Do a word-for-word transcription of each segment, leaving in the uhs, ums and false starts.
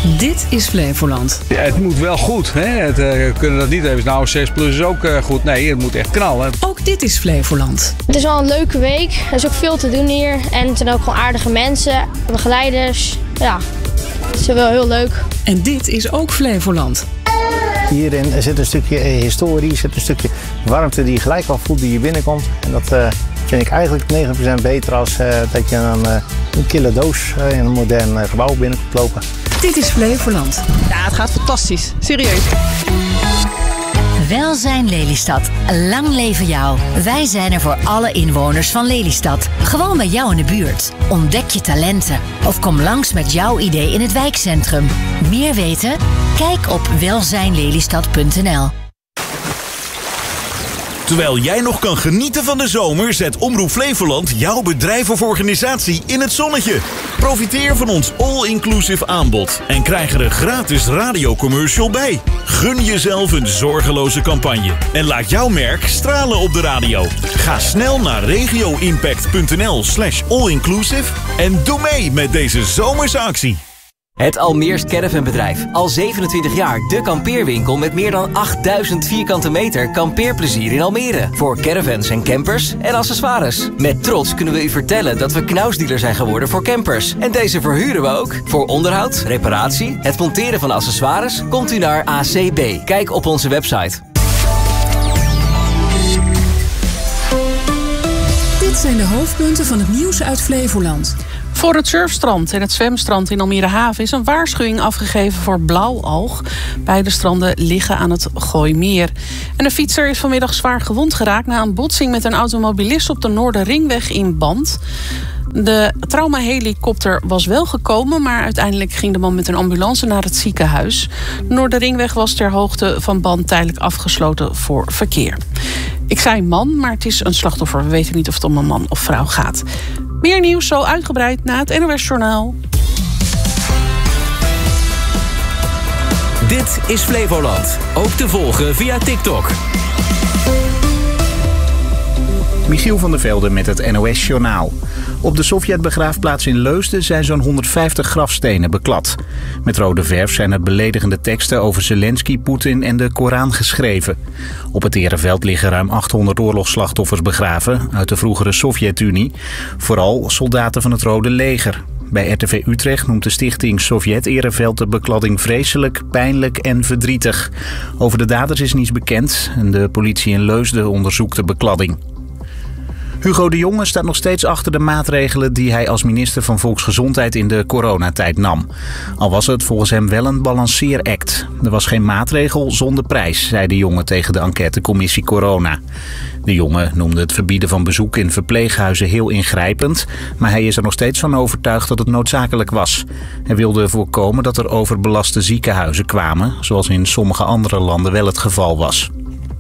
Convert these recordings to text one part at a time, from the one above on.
Dit is Flevoland. Ja, het moet wel goed. Hè? Het, uh, we kunnen dat niet even. Nou, zes plus is ook uh, goed. Nee, het moet echt knallen. Ook dit is Flevoland. Het is wel een leuke week. Er is ook veel te doen hier. En het zijn ook gewoon aardige mensen, begeleiders. Ja, het is wel heel leuk. En dit is ook Flevoland. Hierin zit een stukje historie, zit een stukje warmte die je gelijk al voelt die je binnenkomt. En dat uh, vind ik eigenlijk negentig procent beter als uh, dat je een, uh, een kille doos uh, in een modern uh, gebouw binnen kunt lopen. Dit is Flevoland. Ja, het gaat fantastisch. Serieus. Welzijn Lelystad. Lang leven jou. Wij zijn er voor alle inwoners van Lelystad. Gewoon bij jou in de buurt. Ontdek je talenten. Of kom langs met jouw idee in het wijkcentrum. Meer weten? Kijk op welzijn lelystad punt n l. Terwijl jij nog kan genieten van de zomer, zet Omroep Flevoland jouw bedrijf of organisatie in het zonnetje. Profiteer van ons all-inclusive aanbod en krijg er een gratis radiocommercial bij. Gun jezelf een zorgeloze campagne en laat jouw merk stralen op de radio. Ga snel naar regioimpact.nl slash allinclusive en doe mee met deze zomerse actie. Het Almeers Caravanbedrijf. Al zevenentwintig jaar de kampeerwinkel met meer dan achtduizend vierkante meter kampeerplezier in Almere. Voor caravans en campers en accessoires. Met trots kunnen we u vertellen dat we knausdealer zijn geworden voor campers. En deze verhuren we ook. Voor onderhoud, reparatie, het monteren van accessoires komt u naar A C B. Kijk op onze website. Dit zijn de hoofdpunten van het nieuws uit Flevoland. Voor het surfstrand en het zwemstrand in Almere Haven is een waarschuwing afgegeven voor blauwalg. Beide stranden liggen aan het Gooimeer. En een fietser is vanmiddag zwaar gewond geraakt na een botsing met een automobilist op de Noorderringweg in Band. De traumahelikopter was wel gekomen, maar uiteindelijk ging de man met een ambulance naar het ziekenhuis. De Noorderringweg was ter hoogte van Band tijdelijk afgesloten voor verkeer. Ik zei man, maar het is een slachtoffer. We weten niet of het om een man of vrouw gaat. Meer nieuws zo uitgebreid na het N O S-journaal. Dit is Flevoland. Ook te volgen via TikTok. Michiel van der Velde met het N O S-journaal. Op de Sovjetbegraafplaats in Leusden zijn zo'n honderdvijftig grafstenen beklad. Met rode verf zijn er beledigende teksten over Zelensky, Poetin en de Koran geschreven. Op het ereveld liggen ruim achthonderd oorlogsslachtoffers begraven uit de vroegere Sovjet-Unie. Vooral soldaten van het Rode Leger. Bij R T V Utrecht noemt de stichting Sovjet-Ereveld de bekladding vreselijk, pijnlijk en verdrietig. Over de daders is niets bekend en de politie in Leusden onderzoekt de bekladding. Hugo de Jonge staat nog steeds achter de maatregelen die hij als minister van Volksgezondheid in de coronatijd nam. Al was het volgens hem wel een balanceeract. Er was geen maatregel zonder prijs, zei de Jonge tegen de enquêtecommissie Corona. De Jonge noemde het verbieden van bezoek in verpleeghuizen heel ingrijpend, maar hij is er nog steeds van overtuigd dat het noodzakelijk was. Hij wilde voorkomen dat er overbelaste ziekenhuizen kwamen, zoals in sommige andere landen wel het geval was.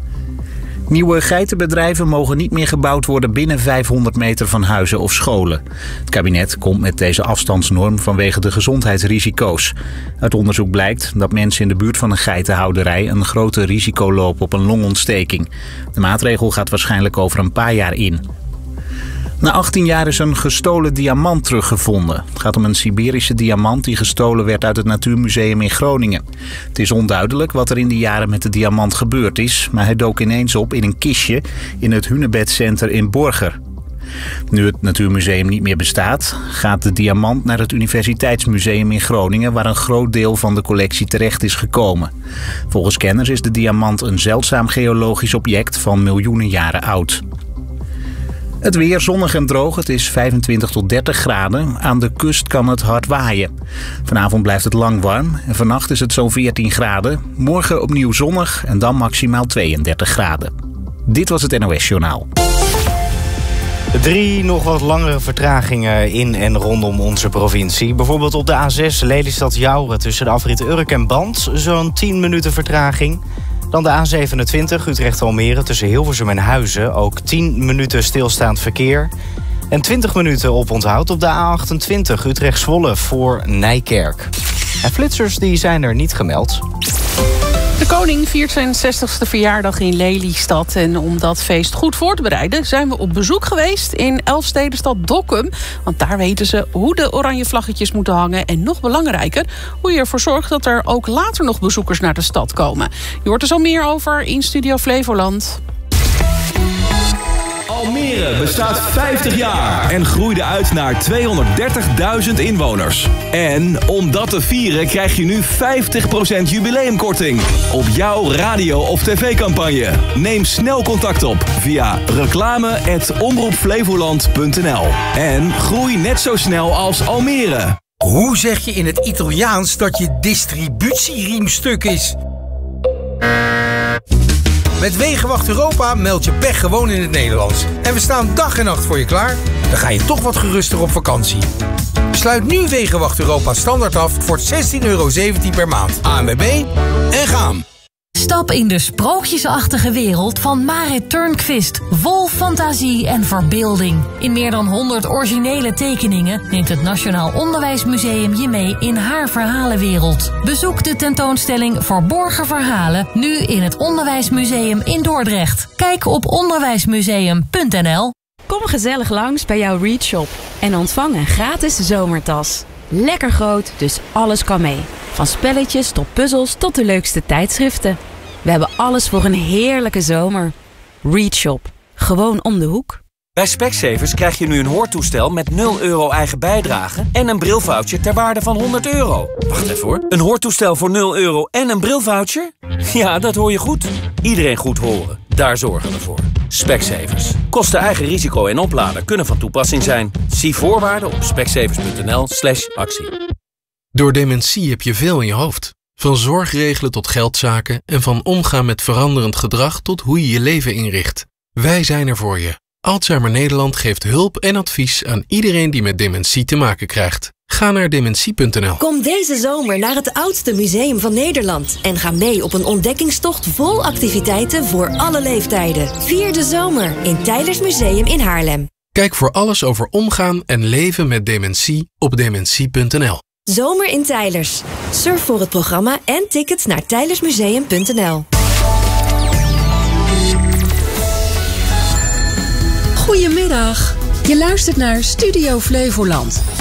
Nieuwe geitenbedrijven mogen niet meer gebouwd worden binnen vijfhonderd meter van huizen of scholen. Het kabinet komt met deze afstandsnorm vanwege de gezondheidsrisico's. Uit onderzoek blijkt dat mensen in de buurt van een geitenhouderij een groter risico lopen op een longontsteking. De maatregel gaat waarschijnlijk over een paar jaar in. Na achttien jaar is een gestolen diamant teruggevonden. Het gaat om een Siberische diamant die gestolen werd uit het Natuurmuseum in Groningen. Het is onduidelijk wat er in die jaren met de diamant gebeurd is, maar hij dook ineens op in een kistje in het Hunebedcenter in Borger. Nu het Natuurmuseum niet meer bestaat, gaat de diamant naar het Universiteitsmuseum in Groningen, waar een groot deel van de collectie terecht is gekomen. Volgens kenners is de diamant een zeldzaam geologisch object van miljoenen jaren oud. Het weer zonnig en droog. Het is vijfentwintig tot dertig graden. Aan de kust kan het hard waaien. Vanavond blijft het lang warm en vannacht is het zo'n veertien graden. Morgen opnieuw zonnig en dan maximaal tweeëndertig graden. Dit was het N O S-journaal. Drie nog wat langere vertragingen in en rondom onze provincie. Bijvoorbeeld op de A zes Lelystad-Jouren tussen de afritten Urk en Band. Zo'n tien minuten vertraging. Dan de A zevenentwintig Utrecht-Almere tussen Hilversum en Huizen. Ook tien minuten stilstaand verkeer. En twintig minuten oponthoud op de A achtentwintig Utrecht-Zwolle voor Nijkerk. En flitsers die zijn er niet gemeld. De koning viert zijn zestigste verjaardag in Lelystad. En om dat feest goed voor te bereiden zijn we op bezoek geweest in Elfstedenstad Dokkum. Want daar weten ze hoe de oranje vlaggetjes moeten hangen. En nog belangrijker, hoe je ervoor zorgt dat er ook later nog bezoekers naar de stad komen. Je hoort er zo meer over in Studio Flevoland. Almere bestaat vijftig jaar en groeide uit naar tweehonderddertigduizend inwoners. En om dat te vieren krijg je nu vijftig procent jubileumkorting op jouw radio- of tv-campagne. Neem snel contact op via reclame at omroep flevoland punt n l. En groei net zo snel als Almere. Hoe zeg je in het Italiaans dat je distributieriem stuk is? Met Wegenwacht Europa meld je pech gewoon in het Nederlands. En we staan dag en nacht voor je klaar. Dan ga je toch wat geruster op vakantie. Sluit nu Wegenwacht Europa standaard af voor zestien euro zeventien per maand. A N W B en gaan. Stap in de sprookjesachtige wereld van Marit Turnquist. Vol fantasie en verbeelding. In meer dan honderd originele tekeningen neemt het Nationaal Onderwijsmuseum je mee in haar verhalenwereld. Bezoek de tentoonstelling Verborgen Verhalen nu in het Onderwijsmuseum in Dordrecht. Kijk op onderwijsmuseum punt n l. Kom gezellig langs bij jouw Read Shop en ontvang een gratis zomertas. Lekker groot, dus alles kan mee. Van spelletjes tot puzzels tot de leukste tijdschriften. We hebben alles voor een heerlijke zomer. Read Shop. Gewoon om de hoek. Bij Specsavers krijg je nu een hoortoestel met nul euro eigen bijdrage en een brilvoucher ter waarde van honderd euro. Wacht even hoor. Een hoortoestel voor nul euro en een brilvoucher? Ja, dat hoor je goed. Iedereen goed horen. Daar zorgen we voor. Specsavers. Kosten eigen risico en oplader kunnen van toepassing zijn. Zie voorwaarden op specsavers punt n l slash actie. Door dementie heb je veel in je hoofd. Van zorgregelen tot geldzaken en van omgaan met veranderend gedrag tot hoe je je leven inricht. Wij zijn er voor je. Alzheimer Nederland geeft hulp en advies aan iedereen die met dementie te maken krijgt. Ga naar dementie punt n l. Kom deze zomer naar het oudste museum van Nederland en ga mee op een ontdekkingstocht vol activiteiten voor alle leeftijden. Vier de zomer in Teylers Museum in Haarlem. Kijk voor alles over omgaan en leven met dementie op dementie punt n l. Zomer in Teylers. Surf voor het programma en tickets naar teylersmuseum punt n l. Goedemiddag. Je luistert naar Studio Flevoland.